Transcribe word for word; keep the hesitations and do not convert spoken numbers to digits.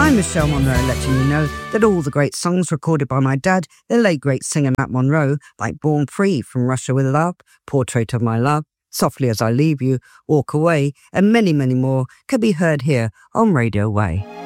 I'm Michelle Monroe, letting you know that all the great songs recorded by my dad, the late great singer Nat Monroe, like Born Free, From Russia with Love, Portrait of My Love, Softly as I Leave You, Walk Away, and many, many more, can be heard here on Radio Way.